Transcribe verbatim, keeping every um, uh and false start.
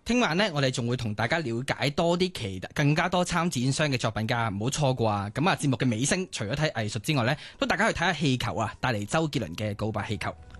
聽晚呢，我哋仲會同大家了解多啲其更加多參展商嘅作品㗎，唔好錯過啊！咁啊，節目嘅尾聲，除咗睇藝術之外呢，都大家去睇下氣球啊，帶嚟周杰倫嘅告白氣球。